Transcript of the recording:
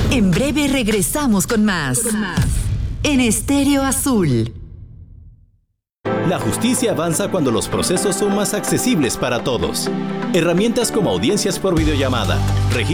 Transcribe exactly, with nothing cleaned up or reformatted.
En breve regresamos con más. Con más. En Estéreo Azul. La justicia avanza cuando los procesos son más accesibles para todos. Herramientas como audiencias por videollamada,